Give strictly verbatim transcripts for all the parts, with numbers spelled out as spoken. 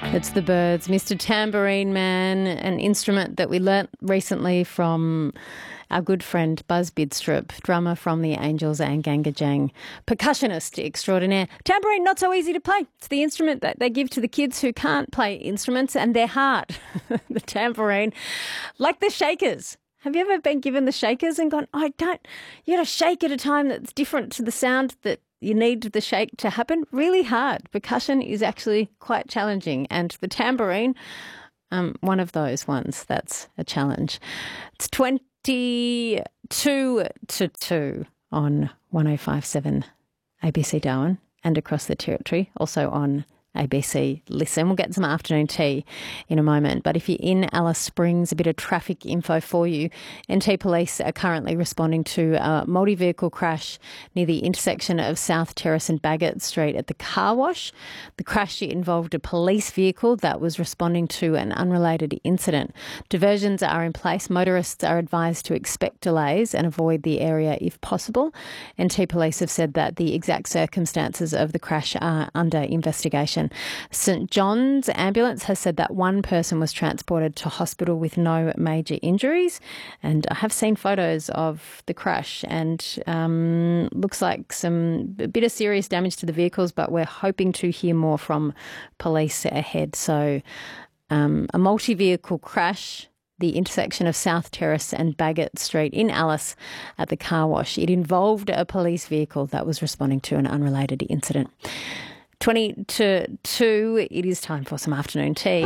It's the Byrds, Mister Tambourine Man, an instrument that we learnt recently from our good friend Buzz Bidstrup, drummer from the Angels and Gangajang, percussionist extraordinaire. Tambourine, not so easy to play. It's the instrument that they give to the kids who can't play instruments, and they're hard. The tambourine, like the shakers. Have you ever been given the shakers and gone, oh, I don't, you got to shake at a time that's different to the sound that you need the shake to happen? Really hard. Percussion is actually quite challenging, and the tambourine, um, one of those ones that's a challenge. It's twenty-two to two on one oh five point seven A B C Darwin and across the territory, also on A B C Listen. We'll get some afternoon tea in a moment. But if you're in Alice Springs, a bit of traffic info for you. N T Police are currently responding to a multi-vehicle crash near the intersection of South Terrace and Bagot Street at the car wash. The crash involved a police vehicle that was responding to an unrelated incident. Diversions are in place. Motorists are advised to expect delays and avoid the area if possible. N T Police have said that the exact circumstances of the crash are under investigation. St John's Ambulance has said that one person was transported to hospital with no major injuries. And I have seen photos of the crash, and um, looks like some a bit of serious damage to the vehicles, but we're hoping to hear more from police ahead. So um, a multi-vehicle crash, the intersection of South Terrace and Bagot Street in Alice at the car wash. It involved a police vehicle that was responding to an unrelated incident. twenty to two, it is time for some afternoon tea.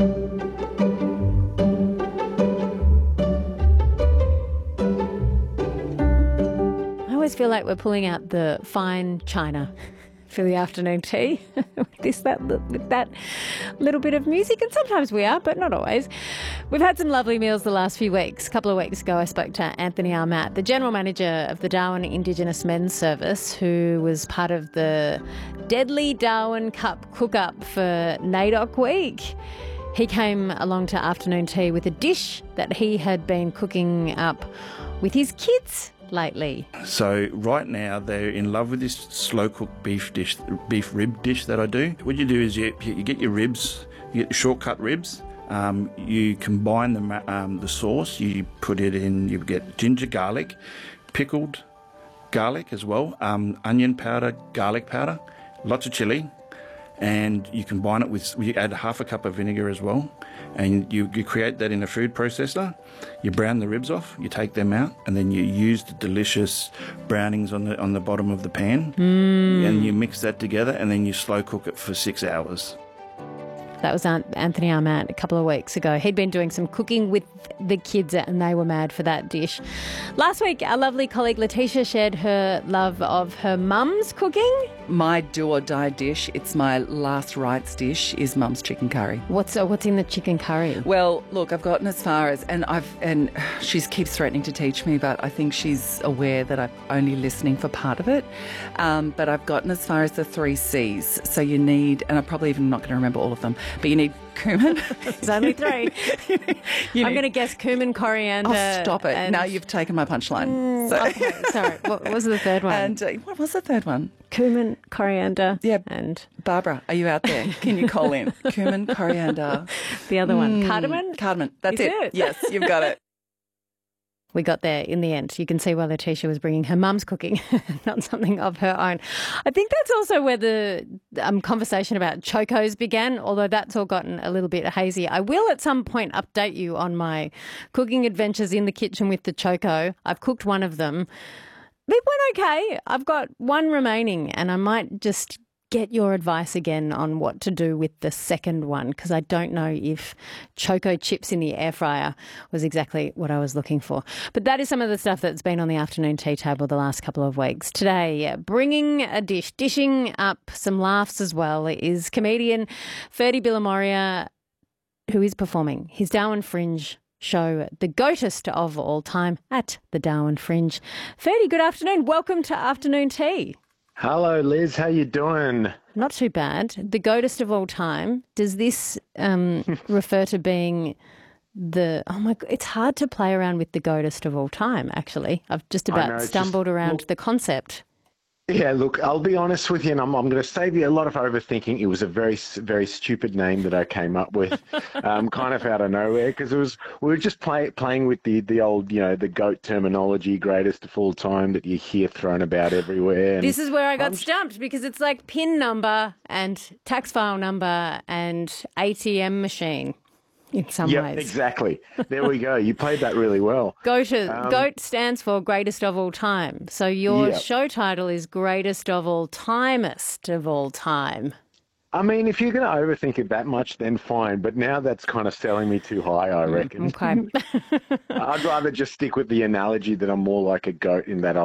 I always feel like we're pulling out the fine china for the afternoon tea with this, that, with that little bit of music, and sometimes we are, but not always. We've had some lovely meals the last few weeks. A couple of weeks ago, I spoke to Anthony Armat, the General Manager of the Darwin Indigenous Men's Service, who was part of the Deadly Darwin Cup cook-up for NAIDOC Week. He came along to afternoon tea with a dish that he had been cooking up with his kids lately. So right now they're in love with this slow cooked beef dish, beef rib dish that I do. What you do is you, you get your ribs, you get the short cut ribs. Um, you combine the um, the sauce. You put it in. You get ginger, garlic, pickled garlic as well, um, onion powder, garlic powder, lots of chili, and you combine it with. You add half a cup of vinegar as well, and you, you create that in a food processor. You brown the ribs off. You take them out, and then you use the delicious brownings on the on the bottom of the pan, mm. and you mix that together, and then you slow cook it for six hours. That was Anthony Armat a couple of weeks ago. He'd been doing some cooking with the kids and they were mad for that dish. Last week, our lovely colleague Letitia shared her love of her mum's cooking. My do or die dish, it's my last rites dish, is mum's chicken curry. What's uh, what's in the chicken curry? Well, look, I've gotten as far as, and I've and she keeps threatening to teach me, but I think she's aware that I'm only listening for part of it. Um, but I've gotten as far as the three C's. So you need, and I'm probably even not going to remember all of them, but you need cumin. There's only three. you need, I'm going to guess cumin, coriander. Oh, stop it. And... Now you've taken my punchline. Mm, so. okay, sorry. What was the third one? And uh, what was the third one? Cumin, coriander, yeah. and... Barbara, are you out there? Can you call in? Cumin, coriander. The other one, mm, cardamom? Cardamom. That's Is it. it. Yes, you've got it. We got there in the end. You can see why Letitia was bringing her mum's cooking, not something of her own. I think that's also where the um, conversation about chocos began, although that's all gotten a little bit hazy. I will at some point update you on my cooking adventures in the kitchen with the choco. I've cooked one of them. They went okay. I've got one remaining and I might just get your advice again on what to do with the second one, because I don't know if choco chips in the air fryer was exactly what I was looking for. But that is some of the stuff that's been on the afternoon tea table the last couple of weeks. Today, bringing a dish, dishing up some laughs as well, is comedian Ferdy Billamoria, who is performing his Darwin Fringe show, the goatest of all time, at the Darwin Fringe. Ferdy, good afternoon. Welcome to Afternoon Tea. Hello, Liz. How you doing? Not too bad. The goatest of all time. Does this um, refer to being the... Oh, my... It's hard to play around with the goatest of all time, actually. I've just about know, stumbled just, around well, the concept. Yeah, look, I'll be honest with you, and I'm, I'm going to save you a lot of overthinking. It was a very, s- very stupid name that I came up with, um, kind of out of nowhere, because it was we were just play, playing with the the old, you know, the GOAT terminology, greatest of all time, that you hear thrown about everywhere. And This is where I got I'm stumped because it's like PIN number and tax file number and A T M machine in some Yep, ways. exactly. There we go. You played that really well. GOAT, Um, GOAT stands for greatest of all time. So your Yeah. show title is greatest of all timest of all time. I mean, if you're going to overthink it that much, then fine. But now that's kind of selling me too high, I reckon. Okay. I'd rather just stick with the analogy that I'm more like a goat in that I'll